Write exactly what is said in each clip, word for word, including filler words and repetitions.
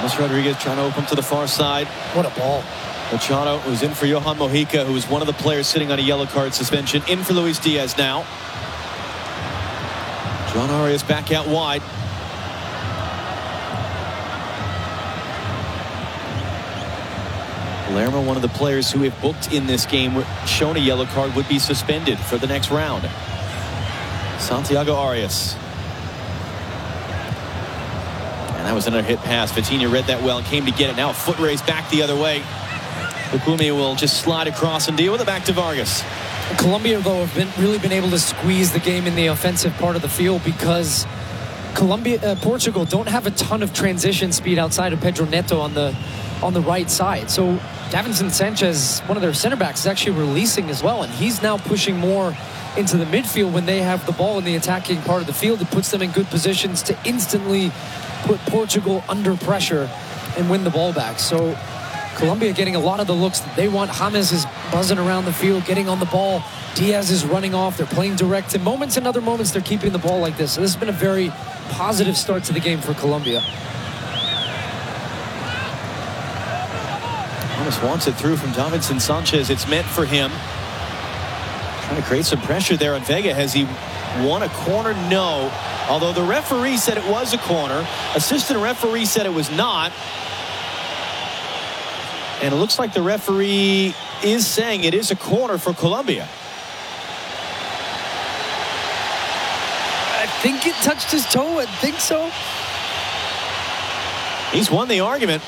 James Rodriguez trying to open to the far side. What a ball. Machado, who's in for Johan Mojica, who is one of the players sitting on a yellow card suspension. In for Luis Diaz now. John Arias back out wide. Palermo, one of the players who, if booked in this game, shown a yellow card, would be suspended for the next round. Santiago Arias. And that was another hit pass. Vitinha read that well and came to get it. Now a foot race back the other way. Lukumi will just slide across and deal with it back to Vargas. Colombia, though, have been really been able to squeeze the game in the offensive part of the field because Colombia, uh, Portugal don't have a ton of transition speed outside of Pedro Neto on the on the right side. So Davinson Sanchez, one of their center backs, is actually releasing as well, and he's now pushing more into the midfield when they have the ball in the attacking part of the field. It puts them in good positions to instantly put Portugal under pressure and win the ball back. So Colombia getting a lot of the looks that they want. James is buzzing around the field, getting on the ball. Diaz is running off. They're playing direct. In moments and other moments, they're keeping the ball like this. So this has been a very positive start to the game for Colombia. James wants it through from Davinson Sanchez. It's meant for him. Trying to create some pressure there on Vega. Has he won a corner? No. Although the referee said it was a corner. Assistant referee said it was not. And it looks like the referee is saying it is a corner for Colombia. I think it touched his toe. I think so. He's won the argument.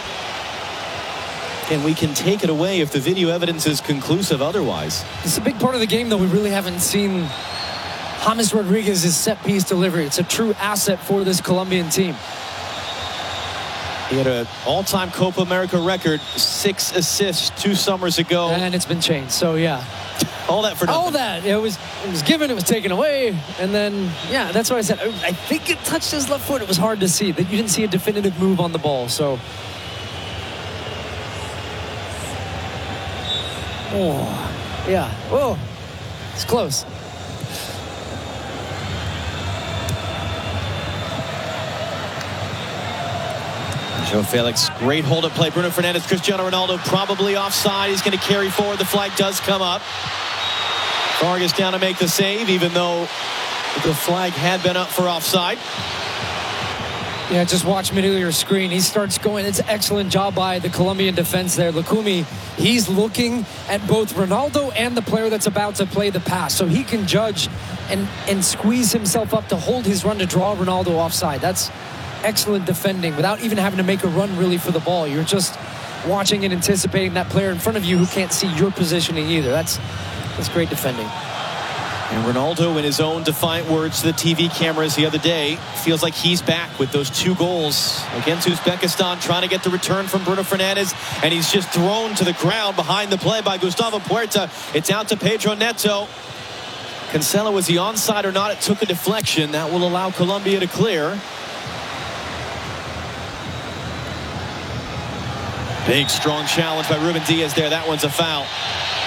And we can take it away if the video evidence is conclusive otherwise. It's a big part of the game, though. We really haven't seen James Rodriguez's set-piece delivery. It's a true asset for this Colombian team. He had an all-time Copa America record, six assists two summers ago. And it's been changed, so yeah. All that for nothing. All that. It was, it was given, it was taken away. And then, yeah, that's why I said, I think it touched his left foot. It was hard to see. That you didn't see a definitive move on the ball, so. Oh, yeah. Oh, it's close. Joe Felix, great hold at play. Bruno Fernandes, Cristiano Ronaldo probably offside. He's going to carry forward. The flag does come up. Vargas down to make the save, even though the flag had been up for offside. Yeah, just watch middle of your screen. He starts going. It's an excellent job by the Colombian defense there. Lukumi, he's looking at both Ronaldo and the player that's about to play the pass. So he can judge and, and squeeze himself up to hold his run to draw Ronaldo offside. That's excellent defending without even having to make a run really for the ball. You're just watching and anticipating that player in front of you who can't see your positioning either. That's, that's great defending. And Ronaldo, in his own defiant words to the T V cameras the other day, feels like he's back with those two goals against Uzbekistan, trying to get the return from Bruno Fernandes, and he's just thrown to the ground behind the play by Gustavo Puerta. It's out to Pedro Neto. Cancelo, was he onside or not? It took a deflection. That will allow Colombia to clear. Big, strong challenge by Ruben Diaz there. That one's a foul.